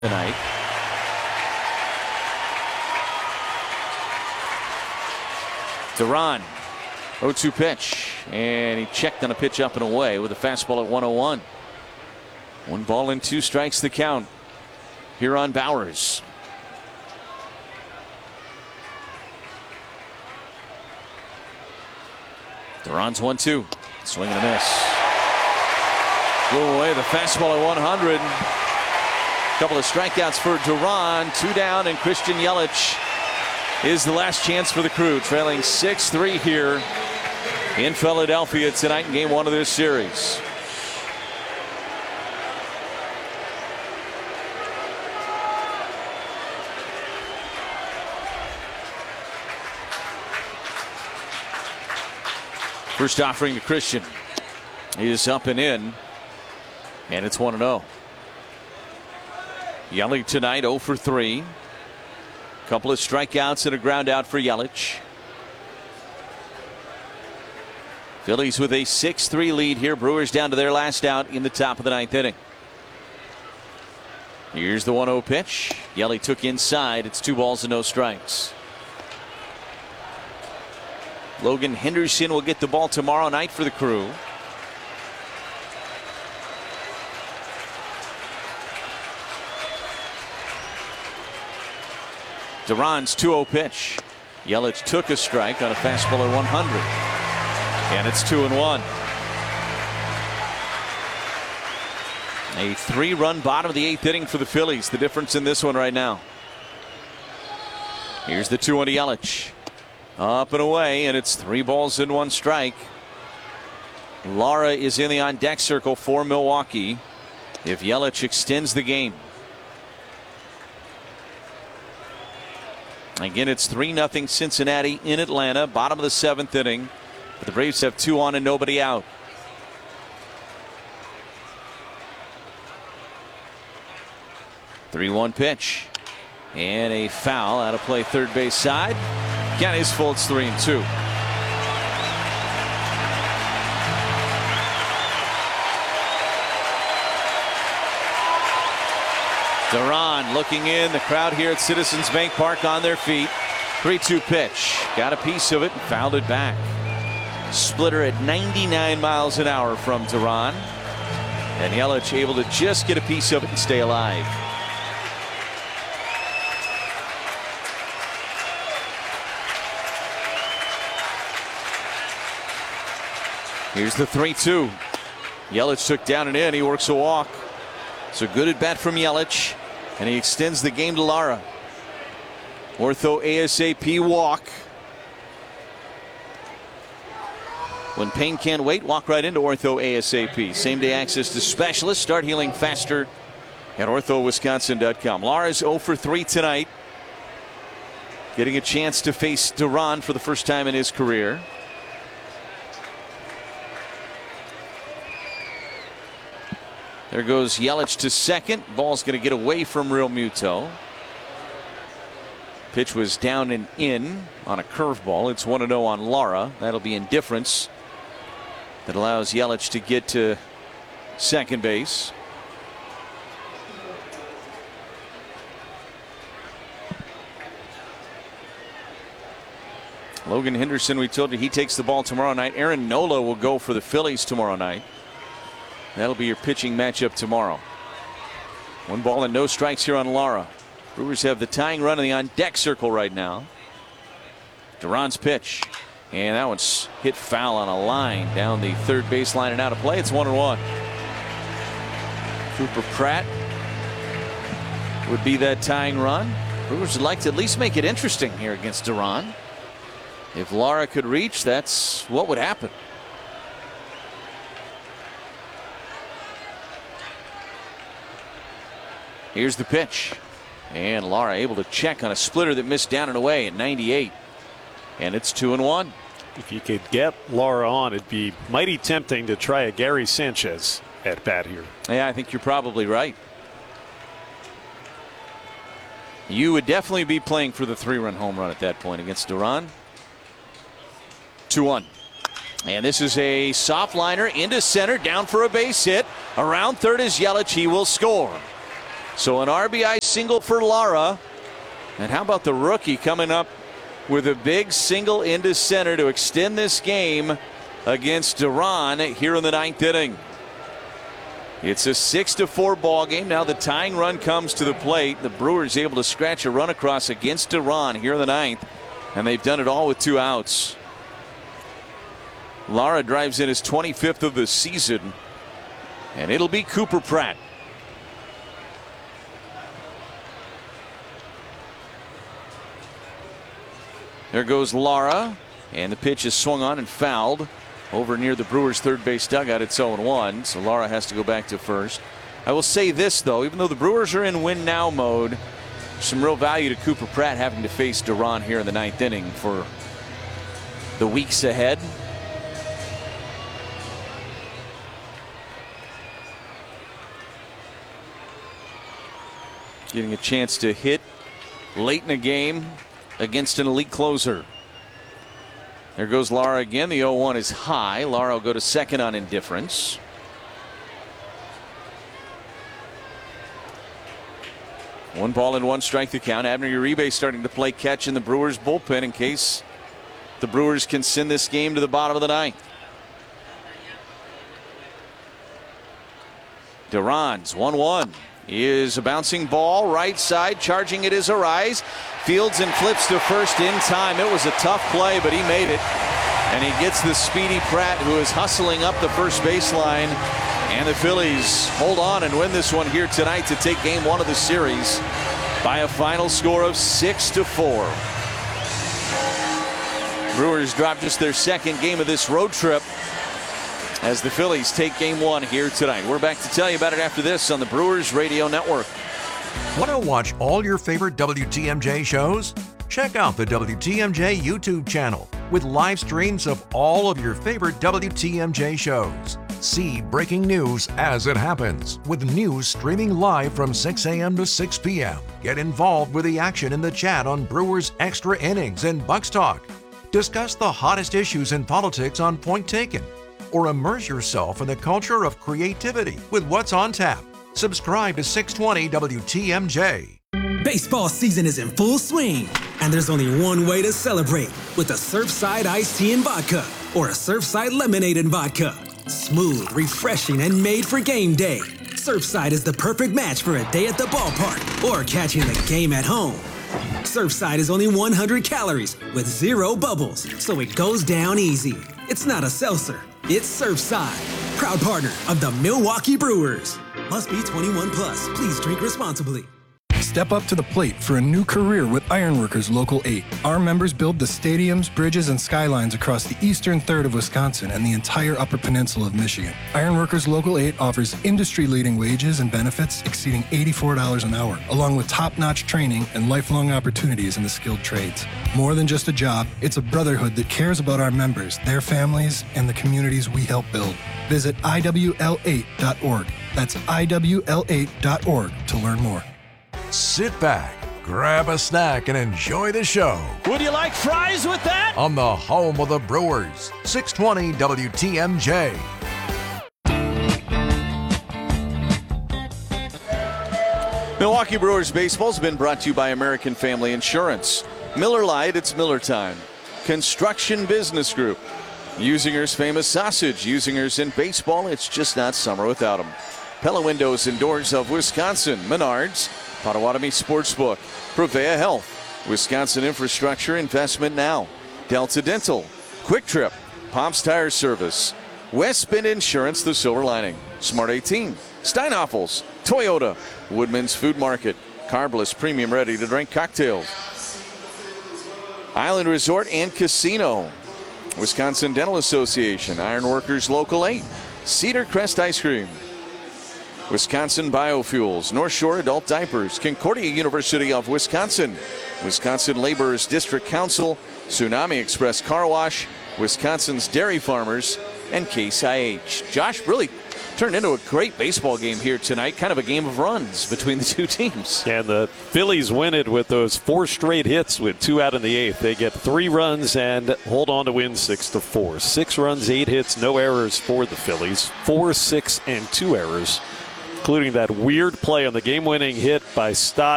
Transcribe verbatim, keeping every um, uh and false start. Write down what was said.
tonight. Duran, oh two pitch, and he checked on a pitch up and away with a fastball at one oh one. One ball and two strikes the count here on Bowers. Duran's one two. Swing and a miss. Blew away the fastball at one hundred. Couple of strikeouts for Duran. Two down, and Christian Yelich is the last chance for the Crew, trailing six three here in Philadelphia tonight in game one of this series. First offering to Christian. He is up and in, and it's one and oh. Yelich tonight oh for three. Couple of strikeouts and a ground out for Yelich. Phillies with a six three lead here. Brewers down to their last out in the top of the ninth inning. Here's the one oh pitch. Yelich took inside. It's two balls and no strikes. Logan Henderson will get the ball tomorrow night for the Crew. Duran's two oh pitch. Yelich took a strike on a fastball at one hundred. And it's two and one. A three-run bottom of the eighth inning for the Phillies. The difference in this one right now. Here's the two one to Yelich. Up and away, and it's three balls and one strike. Lara is in the on-deck circle for Milwaukee if Yelich extends the game. Again, it's three nothing Cincinnati in Atlanta, bottom of the seventh inning. But the Braves have two on and nobody out. three one pitch. And a foul out of play third base side. Count is full, it's three and two. Duran looking in. The crowd here at Citizens Bank Park on their feet. three two pitch. Got a piece of it and fouled it back. Splitter at ninety-nine miles an hour from Duran. And Yelich able to just get a piece of it and stay alive. Here's the three two. Yelich took down and in. He works a walk. So good at bat from Yelich. And he extends the game to Lara. Ortho ASAP walk. When pain can't wait, walk right into Ortho ASAP. Same day access to specialists. Start healing faster at ortho wisconsin dot com. Lara's oh for three tonight. Getting a chance to face Duran for the first time in his career. There goes Yelich to second. Ball's going to get away from Real Muto. Pitch was down and in on a curveball. It's one and oh on Lara. That'll be indifference. That allows Yelich to get to second base. Logan Henderson, we told you he takes the ball tomorrow night. Aaron Nola will go for the Phillies tomorrow night. That'll be your pitching matchup tomorrow. One ball and no strikes here on Lara. Brewers have the tying run in the on-deck circle right now. Duran's pitch. And that one's hit foul on a line down the third baseline and out of play. It's one and one. Cooper Pratt would be that tying run. Brewers would like to at least make it interesting here against Duran. If Lara could reach, that's what would happen. Here's the pitch. And Lara able to check on a splitter that missed down and away at ninety-eight. And it's two and one. If you could get Lara on, it'd be mighty tempting to try a Gary Sanchez at bat here. Yeah, I think you're probably right. You would definitely be playing for the three-run home run at that point against Duran. two one. And this is a soft liner into center, down for a base hit. Around third is Yelich. He will score. So an R B I single for Lara. And how about the rookie coming up with a big single into center to extend this game against Duran here in the ninth inning. It's a six to four ball game. Now the tying run comes to the plate. The Brewers able to scratch a run across against Duran here in the ninth, and they've done it all with two outs. Lara drives in his twenty-fifth of the season, and it'll be Cooper Pratt. There goes Lara, and the pitch is swung on and fouled over near the Brewers' third base dugout. It's oh one, so Lara has to go back to first. I will say this, though, even though the Brewers are in win now mode, some real value to Cooper Pratt having to face Duran here in the ninth inning for the weeks ahead. Getting a chance to hit late in the game against an elite closer. There goes Lara again. The oh one is high. Lara will go to second on indifference. One ball and one strike to count. Abner Uribe starting to play catch in the Brewers bullpen in case the Brewers can send this game to the bottom of the ninth. Duran's one one is a bouncing ball right side. Charging it is Arise. Fields and flips to first in time. It was a tough play, but he made it. And he gets the speedy Pratt, who is hustling up the first baseline. And the Phillies hold on and win this one here tonight to take game one of the series by a final score of six to four. Brewers drop just their second game of this road trip as the Phillies take game one here tonight. We're back to tell you about it after this on the Brewers Radio Network. Want to watch all your favorite W T M J shows? Check out the W T M J YouTube channel with live streams of all of your favorite W T M J shows. See breaking news as it happens with news streaming live from six a m to six p m Get involved with the action in the chat on Brewers Extra Innings and Bucks Talk. Discuss the hottest issues in politics on Point Taken, or immerse yourself in the culture of creativity with What's on Tap. Subscribe to six twenty W T M J. Baseball season is in full swing, and there's only one way to celebrate, with a Surfside iced tea and vodka or a Surfside lemonade and vodka. Smooth, refreshing, and made for game day. Surfside is the perfect match for a day at the ballpark or catching the game at home. Surfside is only one hundred calories with zero bubbles, so it goes down easy. It's not a seltzer, it's Surfside. Proud partner of the Milwaukee Brewers. Must be twenty-one plus. Please drink responsibly. Step up to the plate for a new career with Ironworkers Local eight. Our members build the stadiums, bridges, and skylines across the eastern third of Wisconsin and the entire Upper Peninsula of Michigan. Ironworkers Local eight offers industry-leading wages and benefits exceeding eighty-four dollars an hour, along with top-notch training and lifelong opportunities in the skilled trades. More than just a job, it's a brotherhood that cares about our members, their families, and the communities we help build. Visit I W L eight dot org. That's I W L eight dot org to learn more. Sit back, grab a snack, and enjoy the show Would you like fries with that? on the home of the Brewers, six twenty W T M J. Milwaukee Brewers baseball has been brought to you by American Family Insurance. Miller Lite, it's Miller time. Construction Business Group. Usinger's famous sausage. Usinger's in baseball, it's just not summer without them. Pella Windows and Doors of Wisconsin. Menards. Potawatomi Sportsbook. Prevea Health. Wisconsin Infrastructure Investment Now. Delta Dental. Quick Trip. Pops Tire Service. West Bend Insurance, the silver lining. Smart eighteen. Steinhoffels. Toyota. Woodman's Food Market. Carbless Premium Ready to Drink Cocktails. Island Resort and Casino. Wisconsin Dental Association. Ironworkers Local eight. Cedar Crest Ice Cream. Wisconsin Biofuels, North Shore Adult Diapers, Concordia University of Wisconsin, Wisconsin Laborers District Council, Tsunami Express Car Wash, Wisconsin's Dairy Farmers, and Case I H. Josh, really turned into a great baseball game here tonight, kind of a game of runs between the two teams. And the Phillies win it with those four straight hits with two out in the eighth. They get three runs and hold on to win six to four. Six runs, eight hits, no errors for the Phillies. Four, six, and two errors including that weird play on the game-winning hit by Stott.